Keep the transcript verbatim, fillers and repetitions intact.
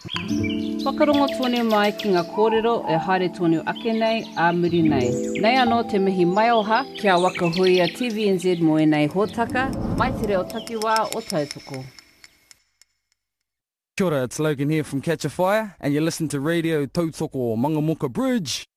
Whakarongo tōne mai ki ngā kōrero e haere tōnu ake nei a muri nei. Nei anō te mihi mai oha kia wakahui a T V N Z mo e nei hōtaka, mai te reo takiwā o tautoko. Kia ora, it's Logan here from Catch a Fire, and you listen to Radio Tautoko Mangamuka Bridge.